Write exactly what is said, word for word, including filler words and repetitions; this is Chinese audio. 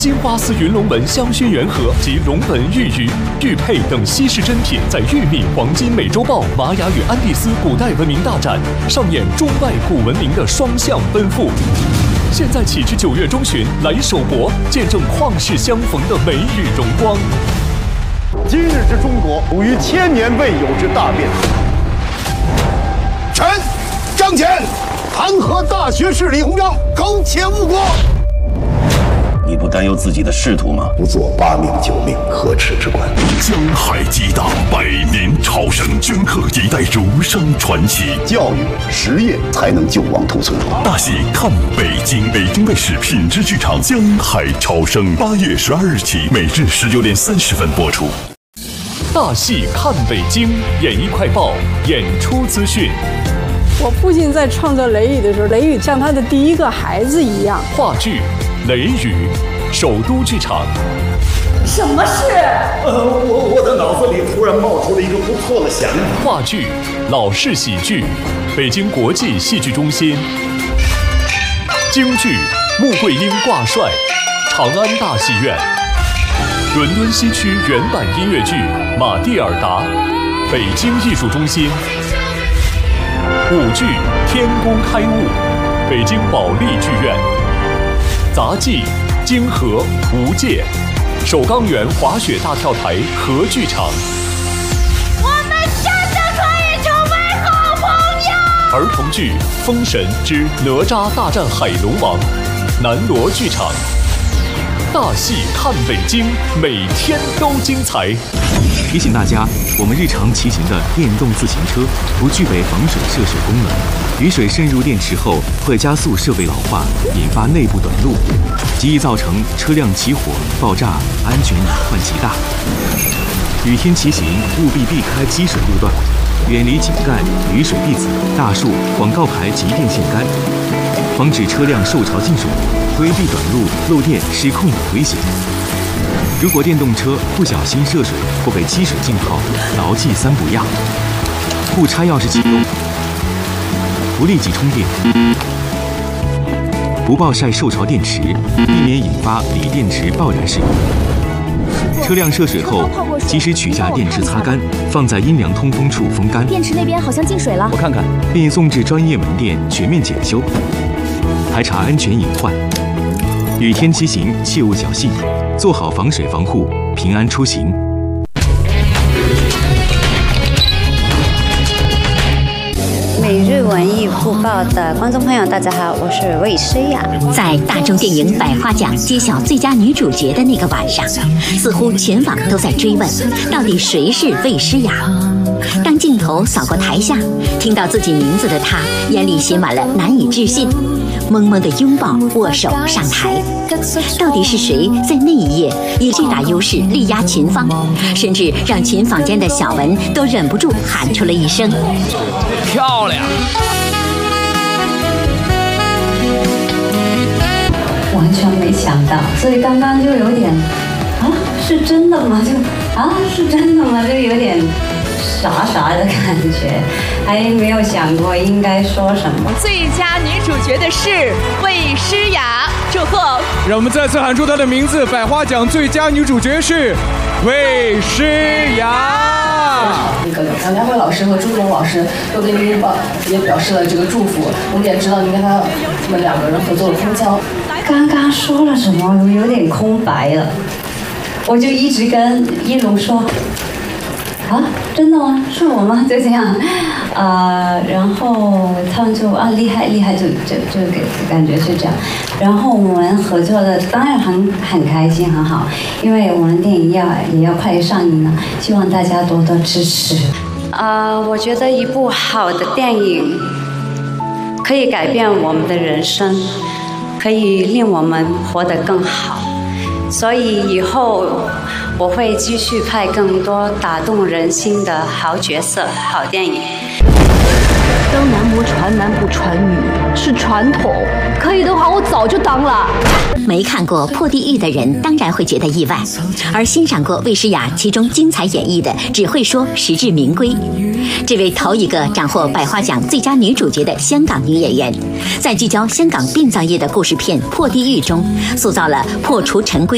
金花丝云龙纹香薰原盒及龙纹玉鱼、玉佩等稀世珍品，在玉米黄金美洲豹、玛雅与安第斯古代文明大展上演中外古文明的双向奔赴。现在起至九月中旬，来首博，见证旷世相逢的美与荣光。 今日之中国，属于千年未有之大变。臣张骞弹劾大学士李鸿章苟且误国。 你不担忧自己的仕途吗？ 不做八命九命，可耻之官。 江海激荡，百年超生，镌刻一代儒生传奇。 教育实业才能救亡图存。 大戏看北京，北京卫视品质剧场《江海超生》，八月十二日起，每日十九点三十分播出。 大戏看北京，演艺快报演出资讯。 我父亲在创作《雷雨》的时候，雷雨像他的第一个孩子一样。 话剧《雷雨》，首都剧场。 什么事？ 呃，我我的脑子里突然冒出了一个不错的想法。 话剧《老式喜剧》，北京国际戏剧中心。京剧《穆桂英挂帅》，长安大戏院。伦敦西区原版音乐剧《马蒂尔达》，北京艺术中心。舞剧《天工开物》，北京保利剧院。杂技《泾河》《无界》，首钢园滑雪大跳台河剧场。 我们真的可以成为好朋友。 儿童剧《封神之哪吒大战海龙王》，南锣剧场。大戏看北京，每天都精彩。 提醒大家，我们日常骑行的电动自行车不具备防水涉水功能，雨水渗入电池后会加速设备老化，引发内部短路，极易造成车辆起火、爆炸，安全隐患极大。雨天骑行务必避开积水路段，远离井盖、雨水地子、大树、广告牌及电线杆，防止车辆受潮进水，规避短路、漏电、失控等危险。如果电动车不小心涉水或被积水浸泡，牢记三不要：不插钥匙启动，不立即充电，不暴晒受潮电池，避免引发锂电池爆燃事故。车辆涉水后，及时取下电池擦干，放在阴凉通风处风干。 电池那边好像进水了， 我看看，并送至专业门店全面检修，排查安全隐患。雨天骑行切勿侥幸，做好防水防护，平安出行。 每日文艺复报的观众朋友，大家好，我是魏诗雅。 在大众电影百花奖揭晓最佳女主角的那个晚上，似乎全网都在追问，到底谁是魏诗雅？当镜头扫过台下，听到自己名字的她，眼里写满了难以置信。懵懵的拥抱、握手上台，到底是谁在那一夜以巨大优势力压秦芳，甚至让琴坊间的小文都忍不住喊出了一声：“ 漂亮！” 完全没想到，所以刚刚就有点啊，是真的吗？就啊，是真的吗？就有点傻傻的感觉，还没有想过应该说什么。 最佳女主角的是魏诗雅，祝贺！ 让我们再次喊出她的名字，百花奖最佳女主角是魏诗雅。 那个梁家辉老师和朱总老师都对您报也表示了这个祝福。我们也知道您跟他们两个人合作了《风骚》。 刚刚说了什么？我有点空白了，我就一直跟一龙说。啊，真的吗？是我吗？就这样，啊、呃，然后他们就啊厉害厉害，就就就给感觉是这样。然后我们合作的当然很很开心很好，因为我们电影要也要快上映了，希望大家多多支持。啊、呃，我觉得一部好的电影可以改变我们的人生，可以令我们活得更好，所以以后我会继续拍更多打动人心的好角色、好电影。 当男模传男不传女是传统，可以的话我早就当了。 没看过《破地狱》的人当然会觉得意外，而欣赏过魏诗雅其中精彩演绎的，只会说实至名归。这位头一个斩获百花奖最佳女主角的香港女演员，在聚焦香港殡葬业的故事片《破地狱》中，塑造了破除陈规